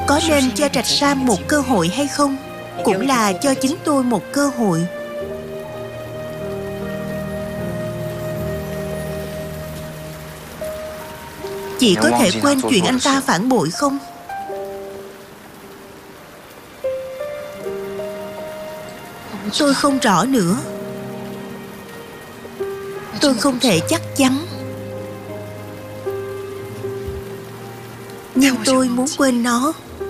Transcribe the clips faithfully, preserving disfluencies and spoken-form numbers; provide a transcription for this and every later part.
Có nên cho Trạch Sam một cơ hội hay không? Cũng là cho chính tôi một cơ hội. Chị có thể quên chuyện anh ta phản bội không? Tôi không rõ nữa. Tôi không thể chắc chắn. Nhưng tôi muốn quên nó.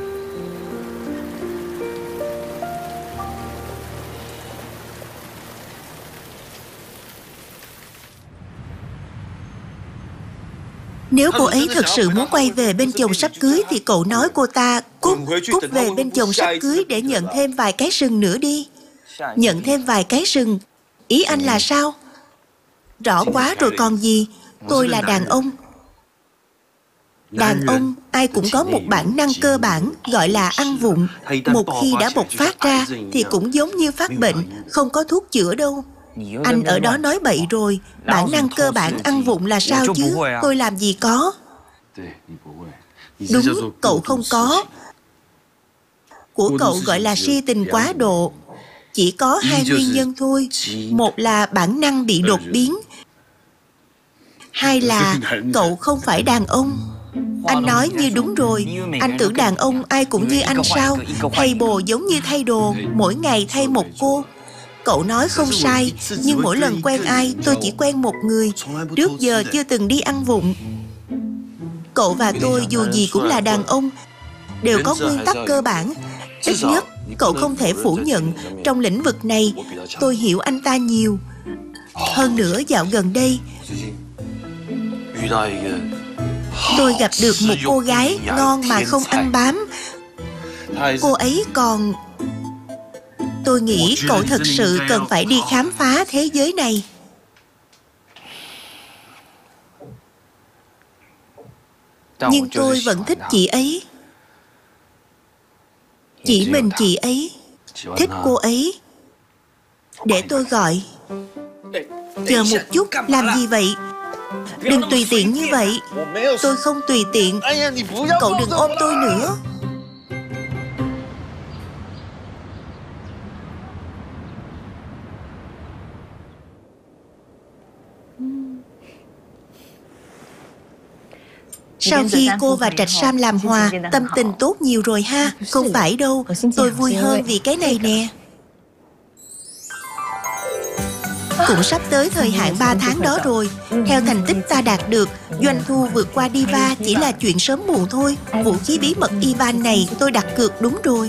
Nếu cô ấy thật sự muốn quay về bên chồng sắp cưới thì cậu nói cô ta cút, cút về bên chồng sắp cưới để nhận thêm vài cái sừng nữa đi. Nhận thêm vài cái sừng. Ý anh là sao? Rõ quá rồi còn gì. Tôi là đàn ông. Đàn ông ai cũng có một bản năng cơ bản gọi là ăn vụng. Một khi đã bộc phát ra thì cũng giống như phát bệnh, không có thuốc chữa đâu. Anh ở đó nói bậy rồi. Bản năng cơ bản ăn vụng là sao chứ? Tôi làm gì có. Đúng, cậu không có. Của cậu gọi là si tình quá độ. Chỉ có hai nguyên nhân thôi. Một là bản năng bị đột biến. Hai là cậu không phải đàn ông. Anh nói như đúng rồi. Anh tưởng đàn ông ai cũng như anh sao? Thay bồ giống như thay đồ, mỗi ngày thay một cô. Cậu nói không sai. Nhưng mỗi lần quen ai tôi chỉ quen một người. Trước giờ chưa từng đi ăn vụng. Cậu và tôi dù gì cũng là đàn ông, đều có nguyên tắc cơ bản. Ít nhất cậu không thể phủ nhận trong lĩnh vực này tôi hiểu anh ta nhiều. Hơn nữa dạo gần đây tôi gặp được một cô gái ngon mà không ăn bám. Cô ấy còn... Tôi nghĩ cậu thật sự cần phải đi khám phá thế giới này. Nhưng tôi vẫn thích chị ấy. Chỉ mình chị ấy. Thích cô ấy. Để tôi gọi. Chờ một chút, làm gì vậy? Đừng tùy tiện như vậy. Tôi không tùy tiện. Cậu đừng ôm tôi nữa. Sau khi cô và Trạch Sam làm hòa, tâm tình tốt nhiều rồi ha. Không phải đâu, tôi vui hơn vì cái này nè. Cũng sắp tới thời hạn ba tháng đó rồi. Theo thành tích ta đạt được, doanh thu vượt qua Diva chỉ là chuyện sớm muộn thôi. Vũ khí bí mật Ivan này tôi đặt cược đúng rồi.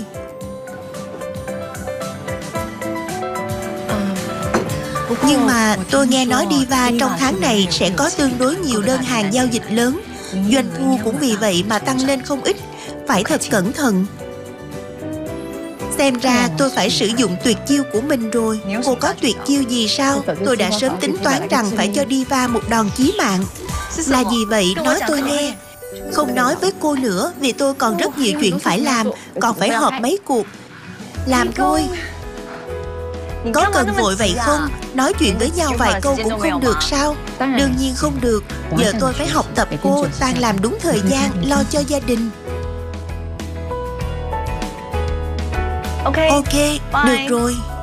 Nhưng mà tôi nghe nói Diva trong tháng này sẽ có tương đối nhiều đơn hàng giao dịch lớn. Doanh thu cũng vì vậy mà tăng lên không ít. Phải thật cẩn thận. Xem ra tôi phải sử dụng tuyệt chiêu của mình rồi. Cô có tuyệt chiêu gì sao? Tôi đã sớm tính toán rằng phải cho Diva một đòn chí mạng. Là gì vậy? Nói tôi nghe. Không nói với cô nữa vì tôi còn rất nhiều chuyện phải làm. Còn phải họp mấy cuộc. Làm thôi. Có cần vội vậy không? Nói chuyện với nhau vài câu cũng không được sao? Đương nhiên không được. Giờ tôi phải học tập cô, tan làm đúng thời gian, lo cho gia đình. Ok, được rồi.